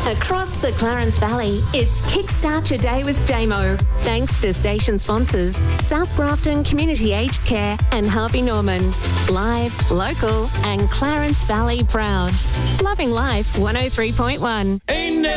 Across the Clarence Valley, it's Kickstart Your Day with Damo. Thanks to station sponsors South Grafton Community Aged Care and Harvey Norman. Live, local and Clarence Valley proud. Loving Life 103.1. Ain't